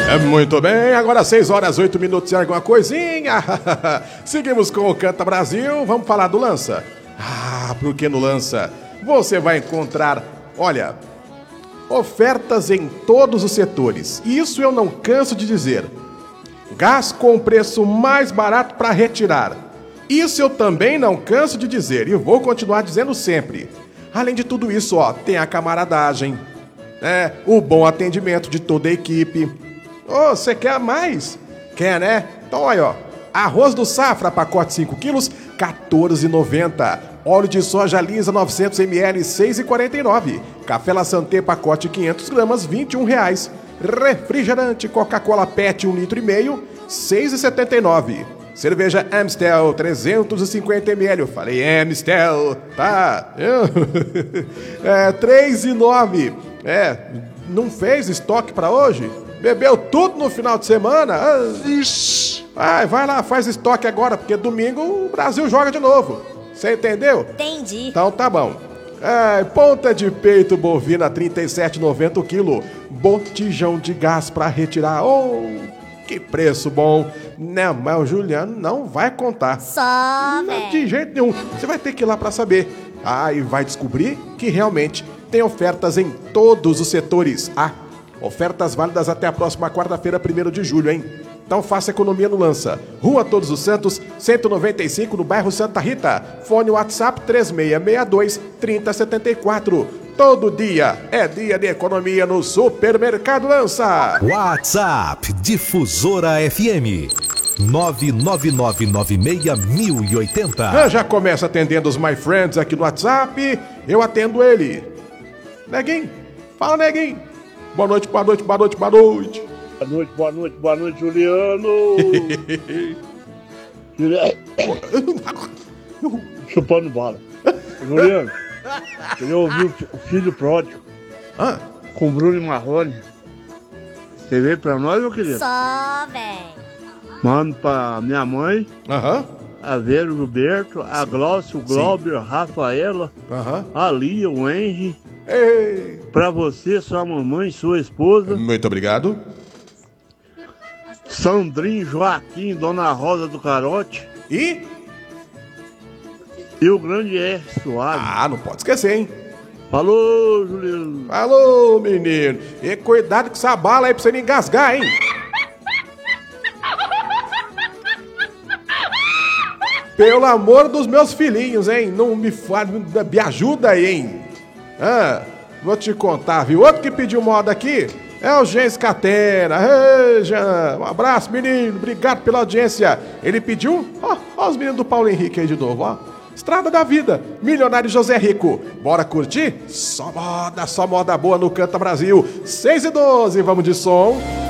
Muito bem, agora 6 horas 8 minutos e alguma coisinha. Seguimos com o Canta Brasil, vamos falar do Lança. Porque no Lança você vai encontrar, olha, ofertas em todos os setores. Isso eu não canso de dizer. Gás com preço mais barato para retirar. Isso eu também não canso de dizer e vou continuar dizendo sempre. Além de tudo isso, ó, tem a camaradagem, o bom atendimento de toda a equipe. Você quer mais? Quer, né? Então, olha, ó. Arroz do Safra, pacote 5 quilos, R$ 14,90. Óleo de soja lisa, 900 ml, R$ 6,49. Café La Santé, pacote 500 gramas, R$ 21,00. Refrigerante Coca-Cola PET, 1,5 litro, R$ 6,79. Cerveja Amstel, 350 ml. Eu falei Amstel, tá? R$ 3,09. Não fez estoque pra hoje? Bebeu tudo no final de semana? Vai lá, faz estoque agora, porque domingo o Brasil joga de novo. Você entendeu? Entendi. Então tá bom. Ponta de peito bovina, R$ 37,90 o quilo. Botijão de gás pra retirar. Que preço bom. Não, mas o Juliano não vai contar. Só, velho. De jeito nenhum. Você vai ter que ir lá pra saber. E vai descobrir que realmente tem ofertas em todos os setores. Ofertas válidas até a próxima quarta-feira, 1º de julho, hein? Então faça economia no Lança. Rua Todos os Santos, 195, no bairro Santa Rita. Fone WhatsApp 3662-3074. Todo dia é dia de economia no Supermercado Lança. WhatsApp Difusora FM 999961080. Eu já começo atendendo os My Friends aqui no WhatsApp. Eu atendo ele. Neguinho, fala, Neguinho. Boa noite, boa noite, boa noite, boa noite. Boa noite, Juliano. Chupando bala. Juliano, eu ouvi o Filho Pródigo com Bruno e Marrone. Você veio pra nós, meu querido? Só, velho. Mando pra minha mãe, a Vera, o Gilberto, a Glaucia, o Glauber, a Rafaela, a Lia, o Henry. Ei. Pra você, sua mamãe, sua esposa. Muito obrigado. Sandrinho, Joaquim, Dona Rosa do Carote. E o grande R. Soares. Não pode esquecer, hein? Falou, Juliano. Falou, menino. E cuidado com essa bala aí pra você não engasgar, hein? Pelo amor dos meus filhinhos, hein? Não me ajuda aí, hein? Vou te contar, viu? Outro que pediu moda aqui é o Gens Catena. Ei, Jean, um abraço, menino. Obrigado pela audiência. Ele pediu, ó os meninos do Paulo Henrique aí de novo, ó. Estrada da Vida, Milionário José Rico. Bora curtir? Só moda boa no Canta Brasil. 6:12, vamos de som.